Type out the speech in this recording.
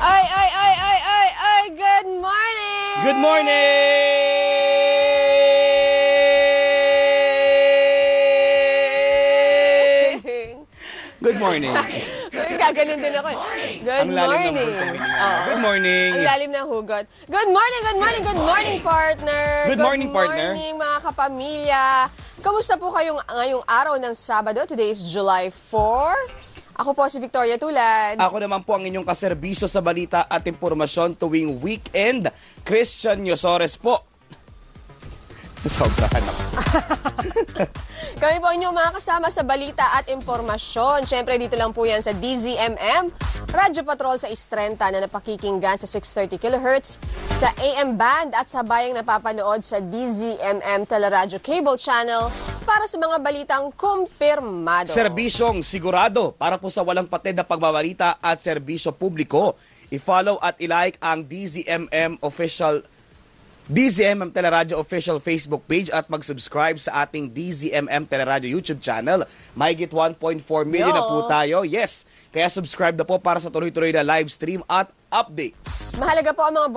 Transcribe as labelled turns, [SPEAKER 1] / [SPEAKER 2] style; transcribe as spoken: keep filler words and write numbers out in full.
[SPEAKER 1] Ay, ay, ay, ay, ay, ay, good morning!
[SPEAKER 2] Good morning! Good morning.
[SPEAKER 1] Gaganon din ako. Good
[SPEAKER 2] Ang lalim ng
[SPEAKER 1] morning.
[SPEAKER 2] hugot ng hininga.
[SPEAKER 1] Oo.
[SPEAKER 2] Good morning.
[SPEAKER 1] Ang lalim ng hugot. Good morning, good morning, good morning, partner.
[SPEAKER 2] Good morning, partner.
[SPEAKER 1] Good morning, mga kapamilya. Kamusta po kayong ngayong araw ng Sabado? Today is July fourth. Ako po si Victoria Tulad.
[SPEAKER 2] Ako naman po ang inyong kaserbisyo sa balita at impormasyon tuwing weekend. Christian Yosores po. Sobrahan ako.
[SPEAKER 1] Kami po inyong mga kasama sa balita at impormasyon. Siyempre, dito lang po yan sa D Z M M, Radyo Patrol sa Istrenta na napakikinggan sa six thirty kilohertz, sa A M Band at sa bayang napapanood sa D Z M M Teleradyo Cable Channel para sa mga balitang kumpirmado.
[SPEAKER 2] Serbisyong sigurado para po sa walang patid na pagbabalita at serbisyo publiko. I-follow at i-like ang D Z M M official D Z M M Teleradyo official Facebook page at mag-subscribe sa ating D Z M M Teleradyo YouTube channel. Mahigit one point four million
[SPEAKER 1] Yo.
[SPEAKER 2] na po tayo. Yes, kaya subscribe na po para sa tuloy-tuloy na live stream at updates.
[SPEAKER 1] Mahalaga po ang mga